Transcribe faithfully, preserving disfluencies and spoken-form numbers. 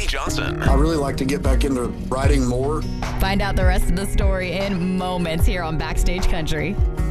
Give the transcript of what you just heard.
Johnson. I really like to get back into writing more. Find out the rest of the story in moments here on Backstage Country.